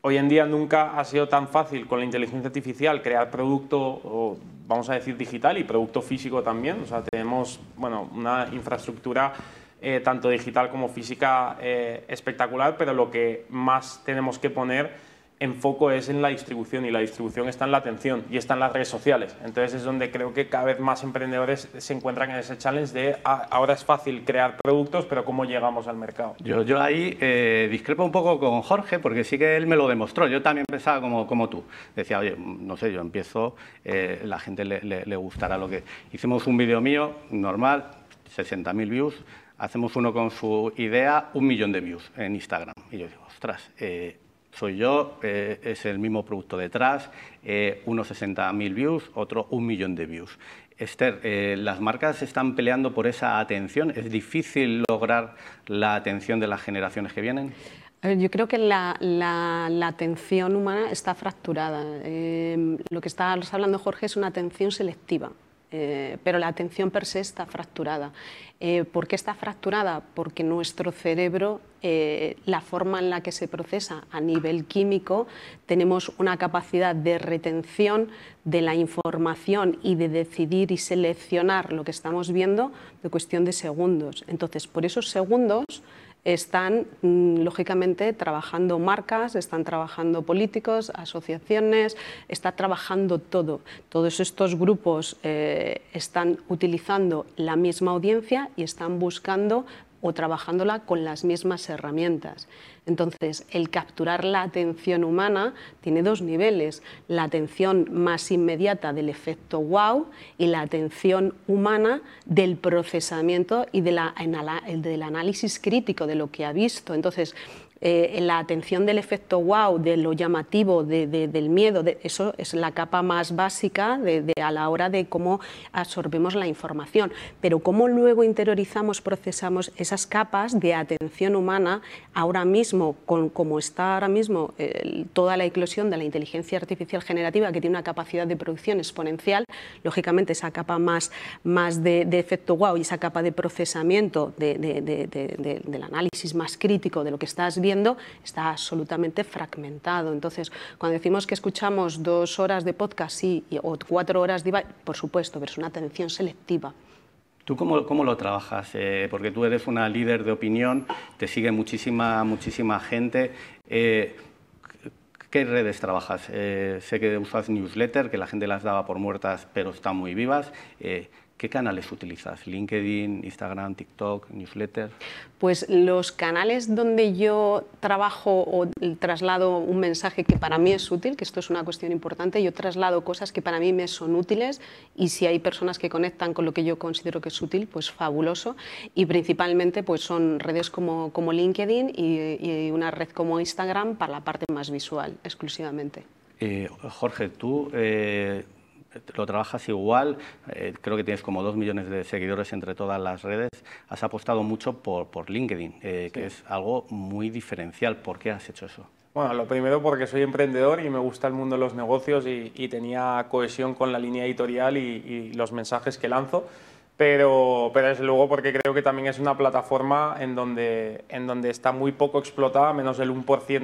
hoy en día nunca ha sido tan fácil con la inteligencia artificial crear producto, o vamos a decir digital, y producto físico también. O sea, tenemos, bueno, una infraestructura tanto digital como física espectacular, pero lo que más tenemos que poner en foco es en la distribución, y la distribución está en la atención y está en las redes sociales. Entonces es donde creo que cada vez más emprendedores se encuentran en ese challenge de ahora es fácil crear productos, pero ¿cómo llegamos al mercado? Yo ahí discrepo un poco con Jorge, porque sí que él me lo demostró. Yo también pensaba como tú. Decía, oye, no sé, yo empiezo, la gente le gustará lo que... Hicimos un vídeo mío, normal, 60.000 views. Hacemos uno con su idea, 1 millón de views en Instagram. Y yo digo, ostras, soy yo, es el mismo producto detrás, unos 60.000 views, otro 1 millón de views. Esther, ¿las marcas están peleando por esa atención? ¿Es difícil lograr la atención de las generaciones que vienen? Yo creo que la atención humana está fracturada. Lo que está hablando Jorge es una atención selectiva. Pero la atención per se está fracturada. ¿Por qué está fracturada? Porque nuestro cerebro, la forma en la que se procesa a nivel químico, tenemos una capacidad de retención de la información y de decidir y seleccionar lo que estamos viendo de cuestión de segundos. Entonces, por esos segundos están, lógicamente, trabajando marcas, están trabajando políticos, asociaciones, está trabajando todo. Todos estos grupos están utilizando la misma audiencia y están buscando o trabajándola con las mismas herramientas. Entonces, el capturar la atención humana tiene dos niveles: la atención más inmediata del efecto wow y la atención humana del procesamiento y del análisis crítico de lo que ha visto. Entonces, la atención del efecto wow, de lo llamativo, del miedo, eso es la capa más básica a la hora de cómo absorbemos la información. Pero cómo luego interiorizamos, procesamos esas capas de atención humana ahora mismo, como está ahora mismo toda la eclosión de la inteligencia artificial generativa, que tiene una capacidad de producción exponencial, lógicamente esa capa más de efecto wow y esa capa de procesamiento del análisis más crítico de lo que estás viendo está absolutamente fragmentado. Entonces, cuando decimos que escuchamos 2 horas de podcast o 4 horas de... Por supuesto, pero es una atención selectiva. ¿Tú cómo lo trabajas? Porque tú eres una líder de opinión, te sigue muchísima gente. ¿Qué redes trabajas? Sé que usas newsletter, que la gente las daba por muertas, pero están muy vivas. ¿Qué canales utilizas? ¿LinkedIn, Instagram, TikTok, newsletter? Pues los canales donde yo trabajo o traslado un mensaje que para mí es útil, que esto es una cuestión importante, yo traslado cosas que para mí me son útiles, y si hay personas que conectan con lo que yo considero que es útil, pues fabuloso. Y principalmente pues son redes como LinkedIn y una red como Instagram para la parte más visual, exclusivamente. Jorge, tú... lo trabajas igual, creo que tienes como 2 millones de seguidores entre todas las redes. Has apostado mucho por LinkedIn, sí, que es algo muy diferencial. ¿Por qué has hecho eso? Bueno, lo primero porque soy emprendedor y me gusta el mundo de los negocios, y tenía cohesión con la línea editorial y los mensajes que lanzo. Pero desde luego porque creo que también es una plataforma en donde está muy poco explotada, menos del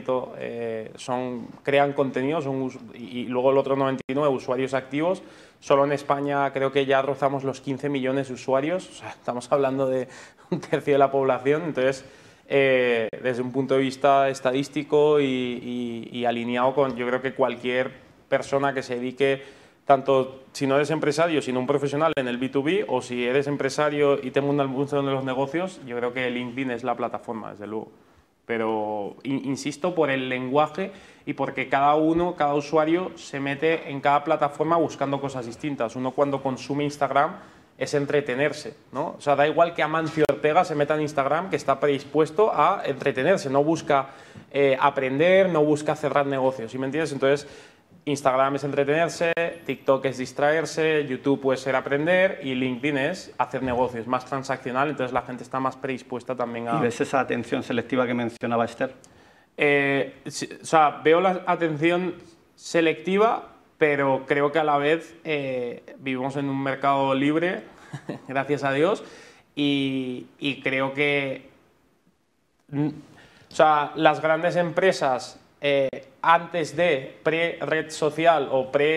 1% crean contenidos, y luego el otro 99% usuarios activos. Solo en España creo que ya rozamos los 15 millones de usuarios, o sea, estamos hablando de 1/3 de la población. Entonces, desde un punto de vista estadístico y alineado con, yo creo que cualquier persona que se dedique, tanto si no eres empresario, sino un profesional en el B2B, o si eres empresario y te mundo el mundo de los negocios, yo creo que LinkedIn es la plataforma, desde luego. Pero insisto, por el lenguaje y porque cada usuario se mete en cada plataforma buscando cosas distintas. Uno, cuando consume Instagram, es entretenerse, ¿no? O sea, da igual que Amancio Ortega se meta en Instagram, que está predispuesto a entretenerse, no busca aprender, no busca cerrar negocios, ¿sí me entiendes? Entonces, Instagram es entretenerse, TikTok es distraerse, YouTube puede ser aprender, y LinkedIn es hacer negocios, más transaccional. Entonces la gente está más predispuesta también a... ¿Y ves esa atención selectiva que mencionaba Esther? O sea, veo la atención selectiva, pero creo que a la vez vivimos en un mercado libre, gracias a Dios, y creo que, o sea, las grandes empresas antes de pre-red social o pre